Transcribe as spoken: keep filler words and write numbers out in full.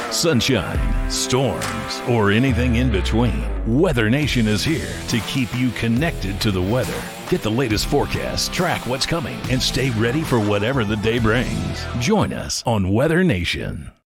Sunshine, storms, or anything in between, Weather Nation is here to keep you connected to the weather. Get the latest forecast, track what's coming, and stay ready for whatever the day brings. Join us on Weather Nation.